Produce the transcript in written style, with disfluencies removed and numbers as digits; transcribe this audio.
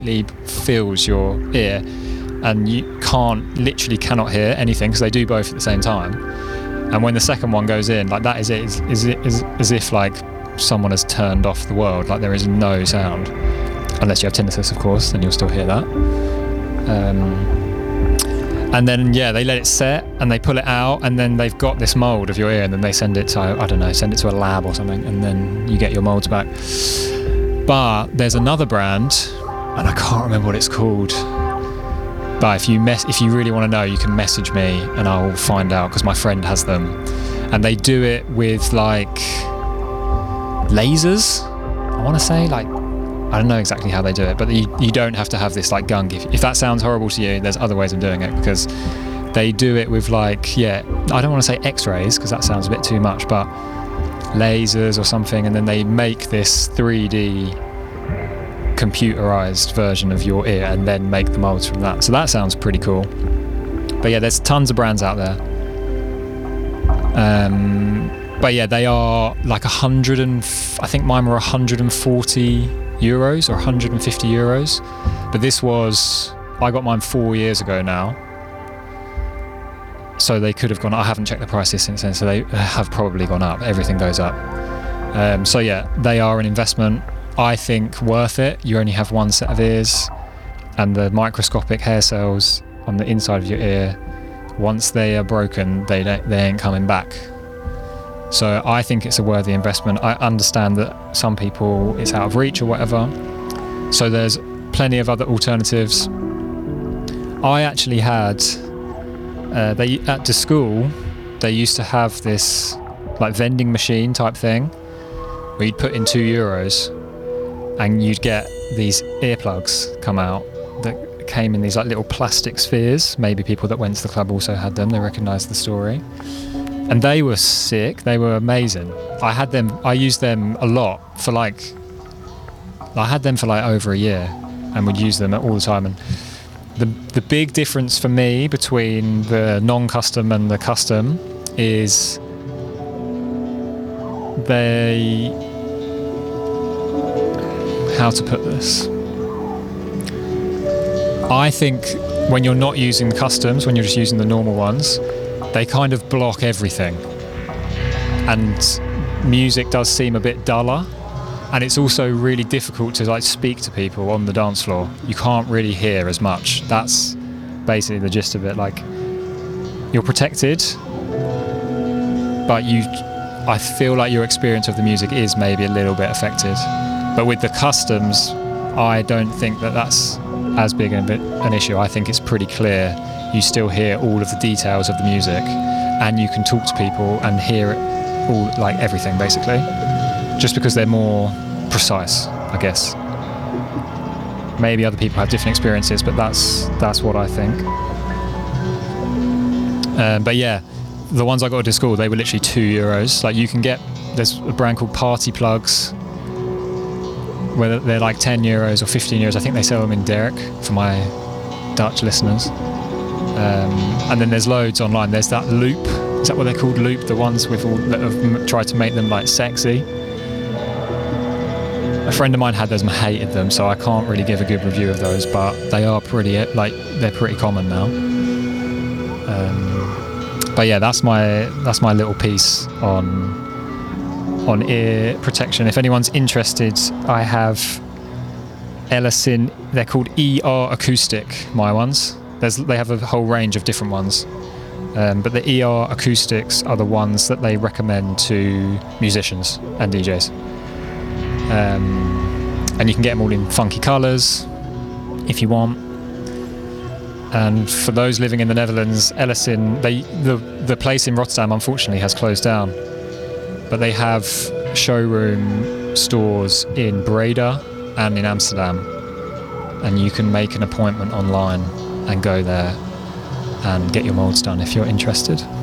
fills your ear, and you literally cannot hear anything because they do both at the same time. And when the second one goes in, like that is as if like someone has turned off the world. Like there is no sound, unless you have tinnitus, of course, then you'll still hear that. And then they let it set and they pull it out, and then they've got this mold of your ear, and then they send it to, I don't know, send it to a lab or something, and then you get your molds back. But there's another brand, and I can't remember what it's called. But if you really want to know, you can message me and I'll find out, because my friend has them, and they do it with like lasers. I want to say, like, I don't know exactly how they do it, but you don't have to have this like gunk. If that sounds horrible to you, there's other ways of doing it, because they do it with like, I don't want to say X-rays because that sounds a bit too much, but lasers or something, and then they make this 3D computerized version of your ear and then make the molds from that. So that sounds pretty cool. But there's tons of brands out there. But they are like 100 and I think mine were 140 euros or 150 euros. But I got mine 4 years ago now. So they could have gone, I haven't checked the prices since then, so they have probably gone up. Everything goes up. They are an investment. I think worth it. You only have one set of ears, and the microscopic hair cells on the inside of your ear, once they are broken, they ain't coming back. So I think it's a worthy investment. I understand that some people it's out of reach or whatever, so there's plenty of other alternatives. I actually had at the school they used to have this like vending machine type thing where you'd put in €2 and you'd get these earplugs come out that came in these like little plastic spheres. Maybe people that went to the club also had them, they recognised the story. And they were sick, they were amazing. I used them a lot I had them for like over a year and would use them all the time. And the big difference for me between the non-custom and the custom is how to put this? I think when you're not using the customs, when you're just using the normal ones, they kind of block everything. And music does seem a bit duller. And it's also really difficult to like speak to people on the dance floor. You can't really hear as much. That's basically the gist of it. Like, you're protected, but I feel like your experience of the music is maybe a little bit affected. But with the customs, I don't think that's as big an issue. I think it's pretty clear. You still hear all of the details of the music, and you can talk to people and hear it all, like everything basically. Just because they're more precise, I guess. Maybe other people have different experiences, but that's what I think. The ones I got at school, they were literally €2. Like, you can get, there's a brand called Party Plugs, where they're like €10 or €15. I think they sell them in Derek for my Dutch listeners. And then there's loads online. There's that Loop. Is that what they're called? Loop, the ones with all that have tried to make them like sexy. A friend of mine had those and hated them, so I can't really give a good review of those, but they are they're pretty common now. That's my little piece on ear protection. If anyone's interested, I have Ellison. They're called ER Acoustic, my ones. They have a whole range of different ones. But the ER Acoustics are the ones that they recommend to musicians and DJs. And you can get them all in funky colours if you want. And for those living in the Netherlands, Ellison, the place in Rotterdam unfortunately has closed down. But they have showroom stores in Breda and in Amsterdam. And you can make an appointment online and go there and get your molds done if you're interested.